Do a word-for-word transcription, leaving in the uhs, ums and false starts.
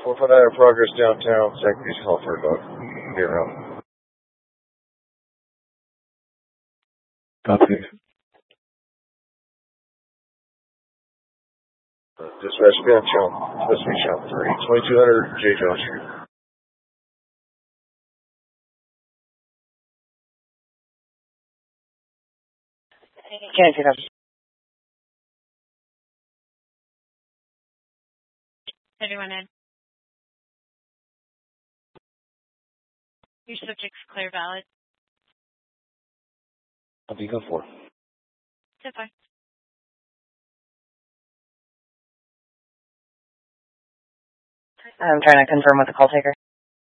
four five nine in progress downtown. Secretary's call for a dog. Be around. Copy. Uh, dispatch, be on channel. Supposed to be channel three. twenty-two hundred J. Jones Street. Can't pick up. Everyone in. Your subject's clear valid. I'll be go for. So far. I'm trying to confirm with the call taker.